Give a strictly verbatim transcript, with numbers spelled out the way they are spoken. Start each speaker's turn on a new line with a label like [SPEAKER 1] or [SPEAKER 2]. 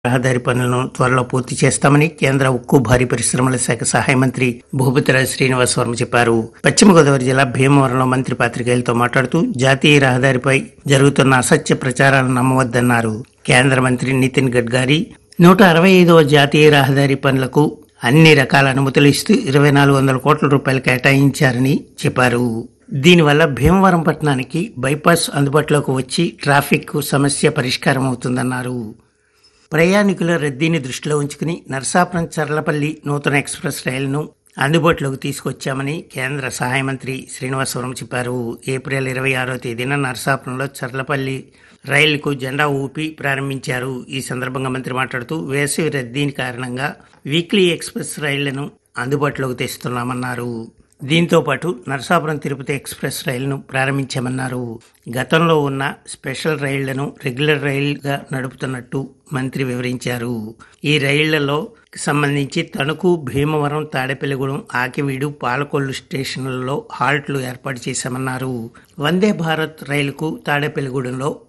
[SPEAKER 1] రహదారి పనులను త్వరలో పూర్తి చేస్తామని కేంద్ర ఉక్కు భారీ పరిశ్రమల శాఖ సహాయ మంత్రి భూపతిరాజు శ్రీనివాస్ వర్మ చెప్పారు. పశ్చిమ గోదావరి జిల్లా భీమవరంలో మంత్రి పాత్రికేయులతో మాట్లాడుతూ జాతీయ రహదారిపై జరుగుతున్న అసత్య ప్రచారాలను నమ్మవద్దన్నారు. కేంద్ర మంత్రి నితిన్ గడ్కరీ నూట అరవై ఐదవ జాతీయ రహదారి పనులకు అన్ని రకాల అనుమతులు ఇస్తూ ఇరవై నాలుగు వందల కోట్ల రూపాయలు కేటాయించారని చెప్పారు. దీనివల్ల భీమవరం పట్టణానికి బైపాస్ అందుబాటులోకి వచ్చి ట్రాఫిక్ సమస్య పరిష్కారం అవుతుందన్నారు. ప్రయాణికుల రద్దీని దృష్టిలో ఉంచుకుని నరసాపురం చర్లపల్లి నూతన ఎక్స్ప్రెస్ రైలును అందుబాటులోకి తీసుకొచ్చామని కేంద్ర సహాయ మంత్రి శ్రీనివాసవరం చెప్పారు. ఏప్రిల్ ఇరవై ఆరో తేదీన నరసాపురంలో చర్లపల్లి రైలుకు జెండా ఊపి ప్రారంభించారు. ఈ సందర్భంగా మంత్రి మాట్లాడుతూ వేసవి రద్దీని కారణంగా వీక్లీ ఎక్స్ప్రెస్ రైళ్లను అందుబాటులోకి తెస్తున్నామన్నారు. దీంతో పాటు నరసాపురం తిరుపతి ఎక్స్ప్రెస్ రైలును ప్రారంభించామన్నారు. గతంలో ఉన్న స్పెషల్ రైళ్లను రెగ్యులర్ రైలుగా నడుపుతున్నట్టు మంత్రి వివరించారు. ఈ రైళ్లలో సంబంధించి తణుకు, భీమవరం, తాడేపల్లిగూడెం, ఆకివీడు, పాలకొల్లు స్టేషన్లలో హాల్ట్లు ఏర్పాటు చేశామన్నారు. వందే భారత్ రైలుకు తాడేపల్లిగూడెంలో